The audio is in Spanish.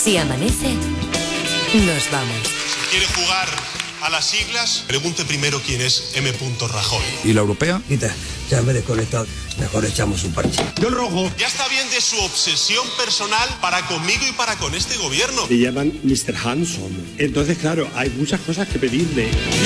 Si amanece, nos vamos. Si quiere jugar a las siglas, pregunte primero quién es M. Rajoy. ¿Y la europea? Quita, ya me he desconectado. Mejor echamos un parche. Yo el rojo. Ya está bien de su obsesión personal para conmigo y para con este gobierno. Le llaman Mr. Handsome. Entonces, claro, hay muchas cosas que pedirle.